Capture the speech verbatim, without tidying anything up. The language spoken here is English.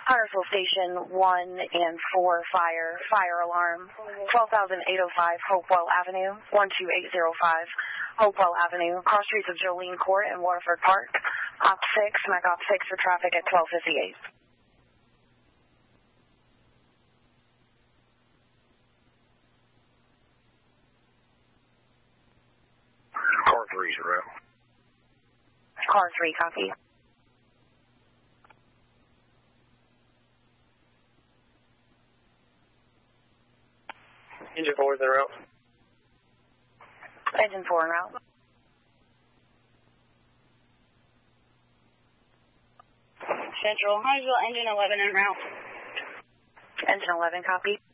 Huntersville Station one and four fire, fire alarm, twelve thousand eight oh five Hopewell Avenue, one two eight zero five Hopewell Avenue, cross streets of Jolene Court and Waterford Park. Op six, Mac Op six for traffic at twelve fifty-eight. Car three's around. Car three, copy. Engine four is en route. Engine four en route. Central, Huntersville, engine eleven en route. Engine eleven, copy.